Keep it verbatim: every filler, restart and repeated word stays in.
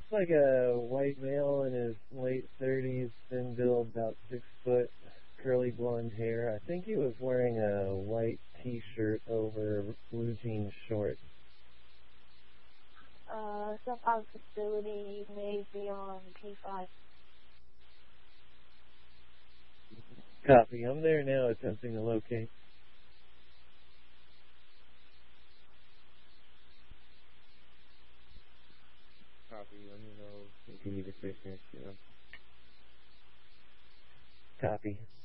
like a white male in his late thirties, thin build, about six foot, curly blonde hair. I think he was wearing a white T-shirt over blue jean shorts. Uh, somehow facility may be on P five. Copy. I'm there now, attempting to locate. Copy. Let me know if you need assistance. You know. Copy.